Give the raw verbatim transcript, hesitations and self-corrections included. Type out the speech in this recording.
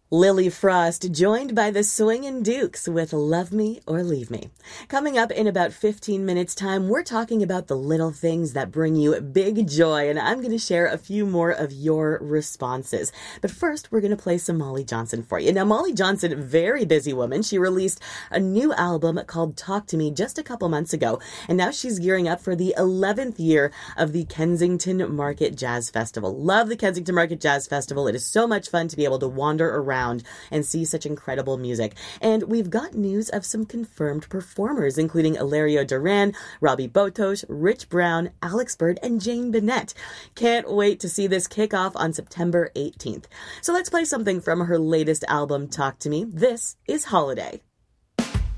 Lily Frost, joined by the Swingin' Dukes with Love Me or Leave Me. Coming up in about fifteen minutes time, we're talking about the little things that bring you big joy, and I'm going to share a few more of your responses. But first, we're going to play some Molly Johnson for you. Now, Molly Johnson, very busy woman. She released a new album called Talk to Me just a couple months ago, and now she's gearing up for the eleventh year of the Kensington Market Jazz Festival. Love the Kensington Market Jazz Festival. It is so much fun to be able to wander around and see such incredible music. And we've got news of some confirmed performers, including Ilario Duran, Robbie Botos, Rich Brown, Alex Bird, and Jane Bennett. Can't wait to see this kick off on September eighteenth. So let's play something from her latest album, Talk to Me. This is Holiday.